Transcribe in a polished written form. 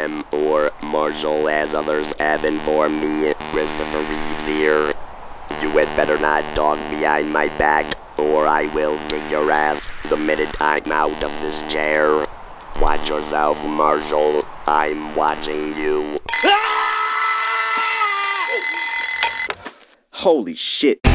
M. or Marshall as others have informed me. Christopher Reeves here. You had better not talk behind my back, or I will kick your ass the minute I'm out of this chair. Watch yourself, Marshall. I'm watching you. Holy shit.